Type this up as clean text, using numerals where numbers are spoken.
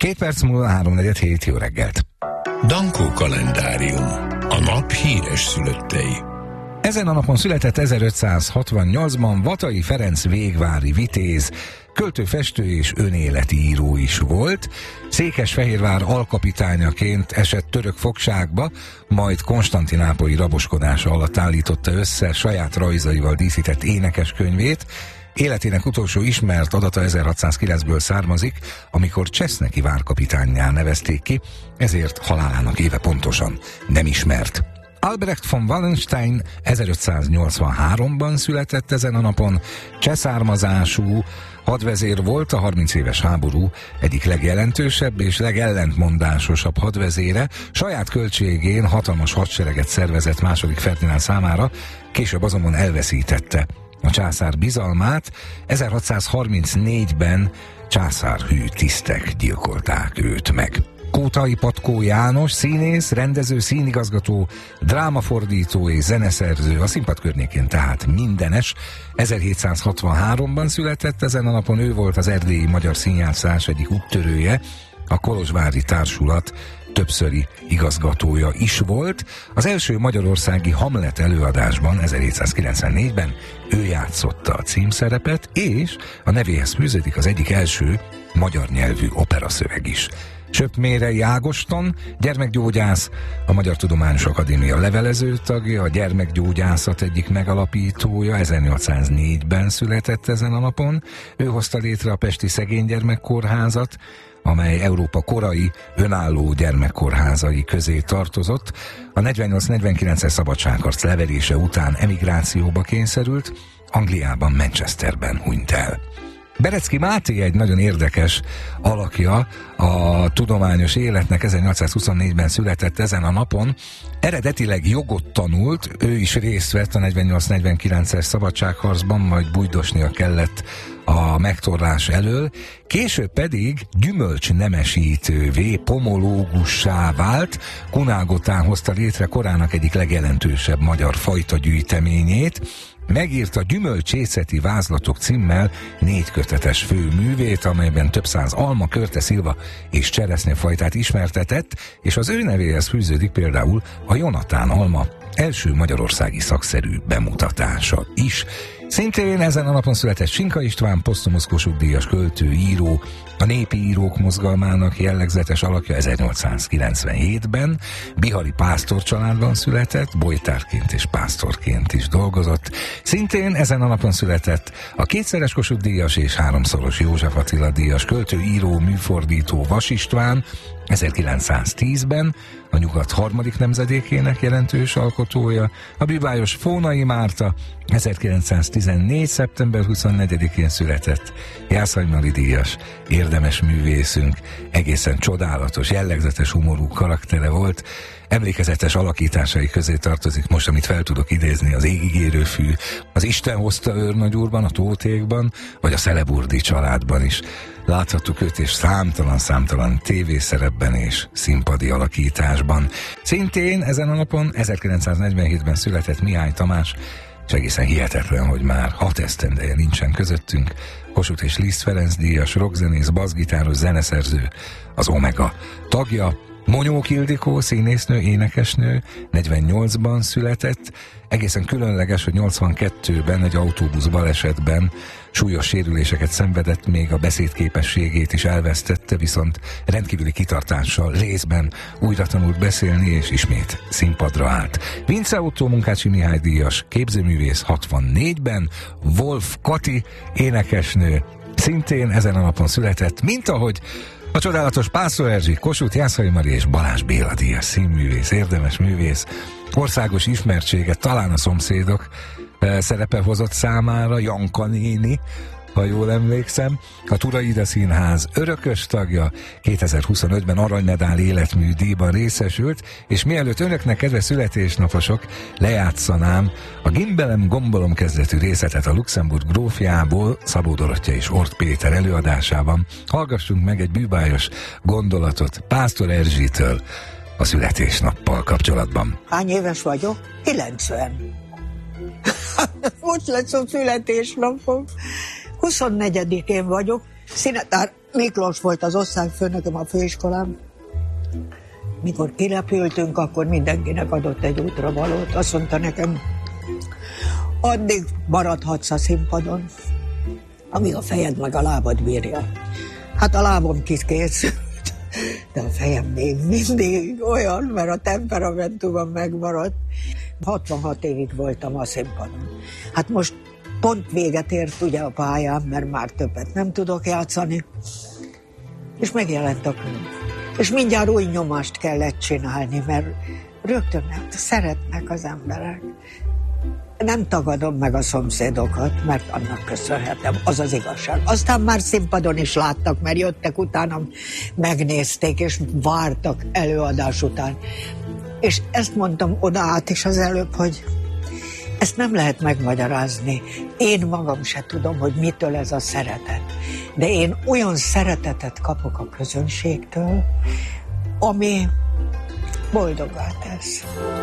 2 perc múlva 3:47, jó reggelt. Dankó kalendárium. A nap híres szülöttei. Ezen a napon született 1568-ban Vatai Ferenc végvári vitéz, költő, festő és önéletíró is volt. Székesfehérvár alkapitányaként esett török fogságba, majd konstantinápolyi raboskodása alatt állította össze saját rajzaival díszített énekeskönyvét. Életének utolsó ismert adata 1609-ből származik, amikor Cseszneki várkapitánnyá nevezték ki, ezért halálának éve pontosan nem ismert. Albrecht von Wallenstein 1583-ban született ezen a napon, cseh származású hadvezér volt, a 30 éves háború egyik legjelentősebb és legellentmondásosabb hadvezére, saját költségén hatalmas hadsereget szervezett II. Ferdinánd számára, később azonban elveszítette a császár bizalmát. 1634-ben császárhű tisztek gyilkolták őt meg. Kótai Patkó János, színész, rendező, színigazgató, drámafordító és zeneszerző, a színpad környékén tehát mindenes. 1763-ban született ezen a napon, ő volt az erdélyi magyar színjátszás egyik úttörője, a Kolozsvári Társulat többszöri igazgatója is volt. Az első magyarországi Hamlet előadásban 1794-ben ő játszotta a címszerepet, és a nevéhez fűződik az egyik első magyar nyelvű operaszöveg is. Söpmérei Ágoston, gyermekgyógyász, a Magyar Tudományos Akadémia levelező tagja, a gyermekgyógyászat egyik megalapítója, 1804-ben született ezen a napon. Ő hozta létre a Pesti Szegénygyermekkórházat, amely Európa korai önálló gyermekkórházai közé tartozott. A 48-49-es szabadságharc leverése után emigrációba kényszerült, Angliában, Manchesterben hunyt el. Berecki Máté egy nagyon érdekes alakja a tudományos életnek, 1824-ben született ezen a napon. Eredetileg jogot tanult, ő is részt vett a 48-49-es szabadságharcban, majd bújdosnia kellett a megtorlás elől. Később pedig gyümölcsnemesítővé, pomológussá vált. Kunálgotán hozta létre korának egyik legjelentősebb magyar fajta gyűjteményét. Megírta Gyümölcsészeti vázlatok címmel 4 kötetes főművét, amelyben több száz alma, körte, szilva és cseresznyefajtát ismertetett, és az ő nevéhez fűződik például a Jonatán alma első magyarországi szakszerű bemutatása is. Szintén ezen a napon született Sinka István, posztumusz Kossuth-díjas költő, író, a népi írók mozgalmának jellegzetes alakja. 1897-ben bihari pásztor családban született, bojtárként és pásztorként is dolgozott. Szintén ezen a napon született a 2-szeres Kossuth-díjas és 3-szoros József Attila díjas költő, író, műfordító Vas István, 1910-ben a Nyugat harmadik nemzedékének jelentős alkotója, a bűvájos Fónai Márta 1914. szeptember 24-én született, Jászai díjas, érdemes művészünk, egészen csodálatos, jellegzetes humorú karaktere volt. Emlékezetes alakításai közé tartozik most, amit fel tudok idézni, az Égigérő fű, az Isten hozta őrnagyúrban, a Tótékban, vagy a Szeleburdi családban is. Láthattuk őt, és számtalan tévészerepben és színpadi alakításban. Szintén ezen a napon 1947-ben született Mihály Tamás, és egészen hihetetlen, hogy már 6 esztendeje nincsen közöttünk. Kossuth és Liszt Ferenc díjas, rockzenész, basszgitáros, zeneszerző, az Omega tagja. Monyók Ildikó, színésznő, énekesnő, 48-ban született. Egészen különleges, hogy 82-ben egy autóbusz balesetben súlyos sérüléseket szenvedett, még a beszédképességét is elvesztette, viszont rendkívüli kitartással részben újra tanult beszélni, és ismét színpadra állt. Vince Otto Munkácsi Mihály díjas, képzőművész 64-ben, Wolf Kati énekesnő szintén ezen a napon született, mint ahogy a csodálatos Pásztor Erzsi, Kossuth, Jászai Mari és Balázs Béla díjas színművész, érdemes művész. Országos ismertséget talán a Szomszédok szerepe hozott számára, Janka néni, ha jól emlékszem. A Turaida Színház örökös tagja, 2025-ben Aranymedál életmű díjban részesült, és mielőtt önöknek, kedves születésnaposok, lejátszanám a Gimbelem Gombolom kezdetű részletet a Luxemburg grófjából, Szabó Dorottya és Ort Péter előadásában, hallgassunk meg egy bűbájos gondolatot Pásztor Erzsitől a születésnappal kapcsolatban. Hány éves vagyok? 90. Most lesz a születésnapom. 24-én vagyok, Szinetár Miklós volt az osztályfőnököm a főiskolán. Mikor kirepültünk, akkor mindenkinek adott egy útravalót. Azt mondta nekem, addig maradhatsz a színpadon, amíg a fejed meg a lábad bírja. Hát a lábam készült, de a fejem még mindig olyan, mert a temperamentumom megmaradt. 66 évig voltam a színpadon. Hát most pont véget ért ugye a pályám, mert már többet nem tudok játszani. És megjelent a könyv. És mindjárt új nyomást kellett csinálni, mert rögtön szeretnek az emberek. Nem tagadom meg a szomszédokat, mert annak köszönhetem, az az igazság. Aztán már színpadon is láttak, mert jöttek utánam, megnézték, és vártak előadás után. És ezt mondtam oda át is az előbb, hogy ezt nem lehet megmagyarázni. Én magam se tudom, hogy mitől ez a szeretet. De én olyan szeretetet kapok a közönségtől, ami boldoggá tesz.